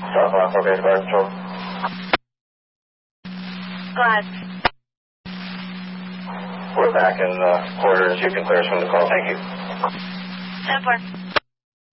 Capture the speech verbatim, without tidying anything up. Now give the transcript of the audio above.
Southbound, okay, fire control. Go ahead. We're back in uh, quarters. You can clear us from the call. Thank you. ten four.